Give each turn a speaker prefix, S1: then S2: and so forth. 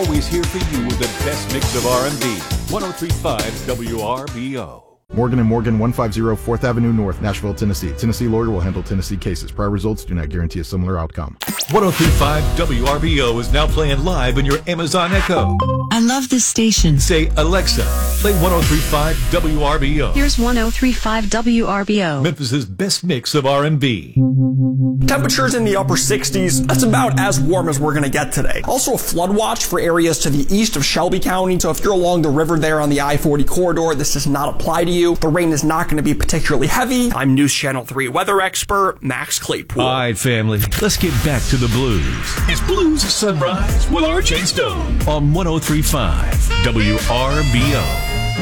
S1: always here for you with the best mix of R&B. 103.5 WRBO.
S2: Morgan & Morgan, 150 4th Avenue North, Nashville, Tennessee. Tennessee lawyer will handle Tennessee cases. Prior results do not guarantee a similar outcome.
S1: 103.5 WRBO is now playing live in your Amazon Echo.
S3: I love this station.
S1: Say, Alexa, play 103.5 WRBO.
S3: Here's 103.5 WRBO.
S1: Memphis's best mix of R&B.
S4: Temperatures in the upper 60s. That's about as warm as we're going to get today. Also a flood watch for areas to the east of Shelby County. So if you're along the river there on the I-40 corridor, this does not apply to you. The rain is not going to be particularly heavy. I'm News Channel 3 weather expert Max Claypool.
S1: All right, family, let's get back to the blues. It's Blues Sunrise with RJ Stone on 103.5 WRBO.